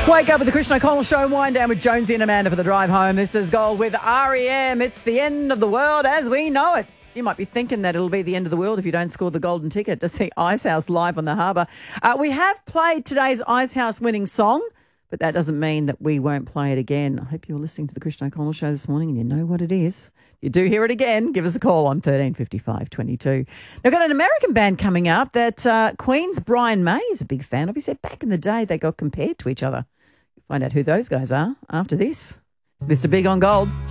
Wake up with the Christian O'Connell Show and wind down with Jonesy and Amanda for the drive home. This is Gold with REM. It's the end of the world as we know it. You might be thinking that it'll be the end of the world if you don't score the golden ticket to see Icehouse live on the harbour. We have played today's Icehouse winning song, but that doesn't mean that we won't play it again. I hope you were listening to the Christian O'Connell Show this morning and you know what it is. If you do hear it again, give us a call on 1355 22. Now, we've got an American band coming up that Queen's Brian May is a big fan of. He said back in the day they got compared to each other. Find out who those guys are after this. It's Mr. Big on Gold.